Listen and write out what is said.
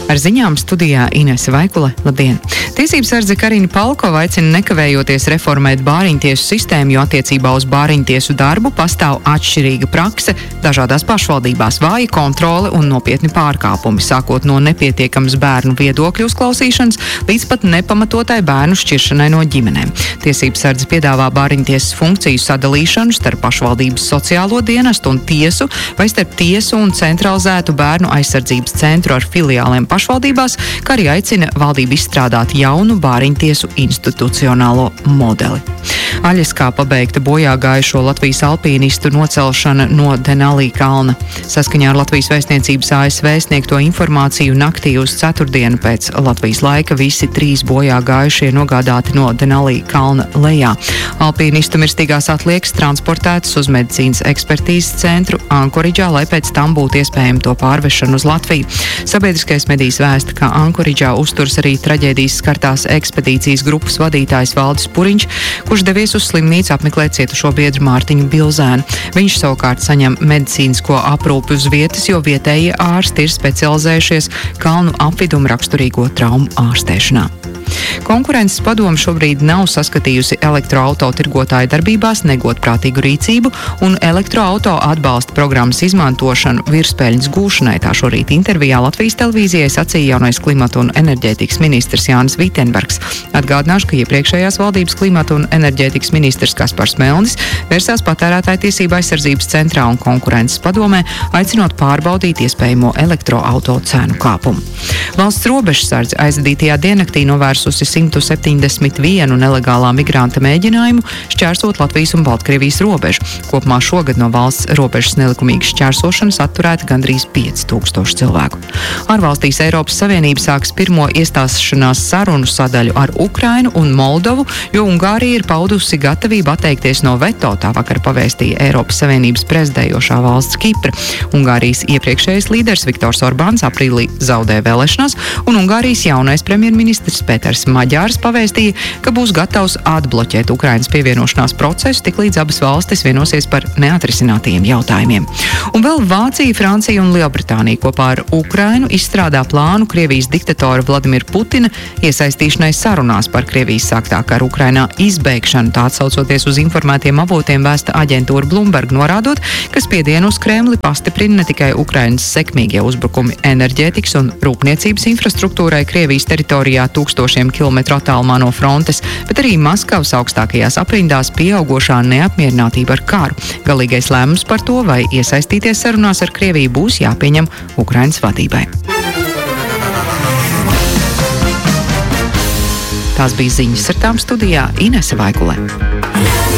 Ar ziņām studijā Inese Vaikule. Labdien! Tiesībsardze Karina Palkova aicina nekavējoties reformēt bāriņtiesu sistēmu, jo attiecībā uz bāriņtiesu darbu pastāv atšķirīga prakse dažādās pašvaldībās, vāja kontrole un nopietni pārkāpumi, sākot no nepietiekamas bērnu viedokļu uzklausīšanas līdz pat nepamatotai bērnu šķiršanai no ģimenēm. Tiesībsardze piedāvā bāriņtiesas funkciju sadalīšanu starp pašvaldības sociālo dienestu un tiesu vai starp tiesu un centralizētu bērnu aizsardzības centru ar filiāliem pašvaldībās, kā arī aicina valdību izstrādāt jaunu bāriņtiesu institucionālo modeli. Aļaskā pabeigta bojā gājušo Latvijas alpīnistu nocelšana no Denalī kalna. Saskaņā ar Latvijas vēstniecības ASV sniegto informāciju naktī uz ceturtdienu pēc Latvijas laika visi 3 bojā gājušie nogādāti no Denalī kalna lejā. Alpīnistu mirstīgās atliekas transportētas uz medicīnas ekspertīzes centru Ankoridžā, lai pēc tam būtu iespējama to pārvešana uz Latviju. Sabiedriskais medijs vēsta, ka Ankoridžā uzturas arī traģēdijas skartās ekspedīcijas grupas vadītājs Valdis Puriņš, kurš devies uz slimnīcu apmeklēt cietušo biedru Mārtiņu Bilzēnu. Viņš savukārt saņem medicīnisko aprūpi uz vietas, jo vietējie ārsti ir specializējušies kalnu apvidumu raksturīgo traumu ārstēšanā. Konkurences padome šobrīd nav saskatījusi elektroauto tirgotāju darbībās negodprātīgu rīcību un elektroauto atbalsta programmas izmantošanu virspēļņas gūšanai. Tā šorīt intervijā Latvijas televīzijai sacīja jaunais klimata un enerģētikas ministrs Jānis Vitenbergs. Atgādināšu, ka iepriekšējās valdības klimata un enerģētikas ministrs Kaspars Melnis vērsās patērētāju tiesību aizsardzības centrā un konkurences padomē, aicinot pārbaudīt iespējamo elektroauto cenu kāpumu. Valsts robežsardze aizvadītajā diennaktī novērsusi 171 nelegālā migranta mēģinājumu šķērsot Latvijas un Baltkrievijas robežu. Kopumā šogad no valsts robežas nelikumīgas šķērsošanas atturēta gandrīz 5000 cilvēku. Ārvalstīs Eiropas Savienība sāks pirmo iestāšanās sarunu sadaļu ar Ukrainu un Moldovu, jo Ungārija ir paudusi gatavību atteikties no veto, tā vakar pavēstīja Eiropas Savienības prezidējošā valsts Kipra. Ungārijas iepriekšējais līderis Viktors Orbāns aprīlī zaudēja vēlēšanās, un Ungārijas jaunais premjerministrs Pēters Maģārs pavēstīja, ka būs gatavs atbloķēt Ukrainas pievienošanās procesu, tiklīdz abas valstis vienosies par neatrisinātajiem jautājumiem. Un vēl Vācija, Francija un Lielbritānija kopā ar Ukrainu izstrādā plānu Krievijas diktatora Vladimira Putina iesaistīšanai sarunās par Krievijas sāktā kara Ukrainā izbeigšanu, tā atsaucoties uz informētiem avotiem vēsta aģentūra Bloomberg, norādot, ka spiedienu uz Kremli pastiprina ne tikai Ukrainas sekmīgie uzbrukumi enerģētikas un rūpniecības infrastruktūrai Krievijas teritorijā tūkstošiem kilometru attālumā no frontes, bet arī Maskavas augstākajās aprindās pieaugošā neapmierinātība ar karu. Galīgais lēmums par to, vai iesaistīties sarunās ar Krieviju, būs jāpieņem Ukrainas vadībai. Tās bija ziņas, ar tām studijā Inese Vaikule.